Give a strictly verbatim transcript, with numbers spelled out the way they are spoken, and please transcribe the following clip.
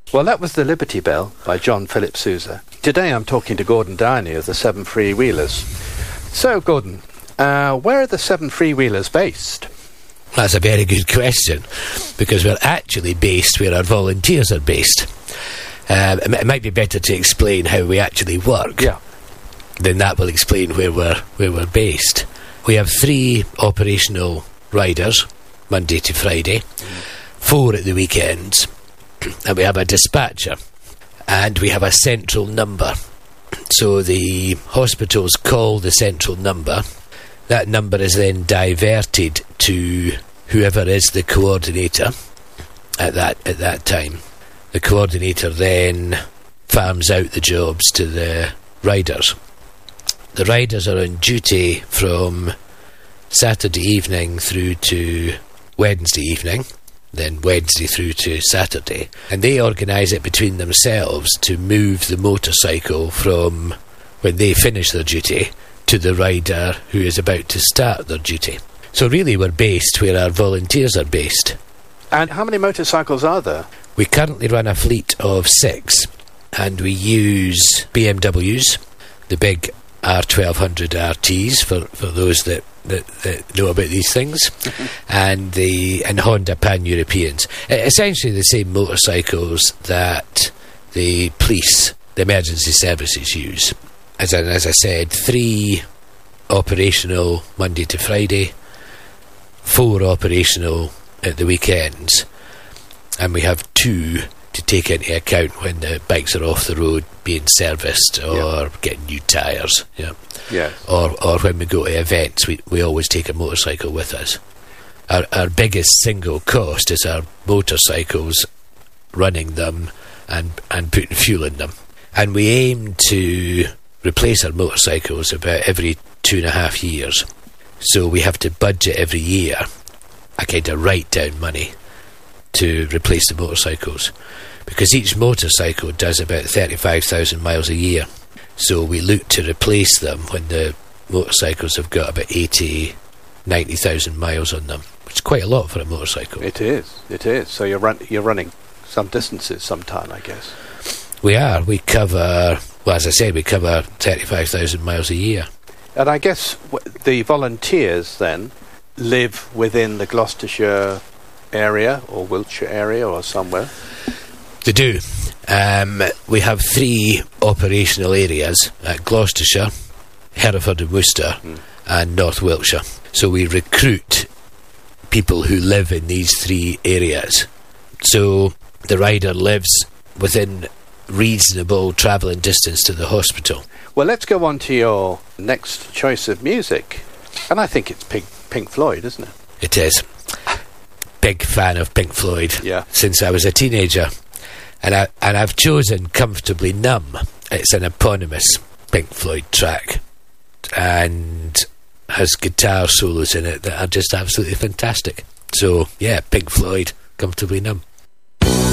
Well, that was The Liberty Bell by John Philip Sousa. Today I'm talking to Gordon Downey of the Seven Freewheelers. So, Gordon, uh, where are the Seven Freewheelers based? That's a very good question, because we're actually based where our volunteers are based. Um, it might be better to explain how we actually work. Yeah. Then that will explain where we're where we're based. We have three operational riders, Monday to Friday, mm. four at the weekends, and we have a dispatcher, and we have a central number. So the hospitals call the central number. That number is then diverted to whoever is the coordinator at that at that time. The coordinator then farms out the jobs to the riders. The riders are on duty from Saturday evening through to Wednesday evening, then Wednesday through to Saturday, and they organise it between themselves to move the motorcycle from when they finish their duty to the rider who is about to start their duty. So really we're based where our volunteers are based. And how many motorcycles are there? We currently run a fleet of six, and we use B M Ws, the big R twelve hundred R Ts for, for those that, that, that know about these things, and the and Honda Pan-Europeans. Essentially the same motorcycles that the police, the emergency services use. As I, as I said, three operational Monday to Friday, four operational at the weekends, and we have two to take into account when the bikes are off the road being serviced or yeah. getting new tyres. Yeah. Yes. Or or when we go to events, we, we always take a motorcycle with us. Our our biggest single cost is our motorcycles, running them and, and putting fuel in them. And we aim to replace our motorcycles about every two and a half years. So we have to budget every year a kind of write down money to replace the motorcycles, because each motorcycle does about thirty-five thousand miles a year. So we look to replace them when the motorcycles have got about eighty, ninety thousand miles on them, which is quite a lot for a motorcycle. It is, it is. So you're, run- you're running some distances sometime, I guess. We are. We cover, well, as I said, we cover thirty-five thousand miles a year. And I guess w- the volunteers then live within the Gloucestershire area or Wiltshire area or somewhere? They do. Um, we have three operational areas at Gloucestershire, Hereford and Worcester, mm. and North Wiltshire. So we recruit people who live in these three areas. So the rider lives within reasonable travelling distance to the hospital. Well, let's go on to your next choice of music. And I think it's Pink, Pink Floyd, isn't it? It is. Big fan of Pink Floyd yeah. since I was a teenager. And, I, and I've chosen Comfortably Numb. It's an eponymous Pink Floyd track and has guitar solos in it that are just absolutely fantastic. So, yeah, Pink Floyd, Comfortably Numb.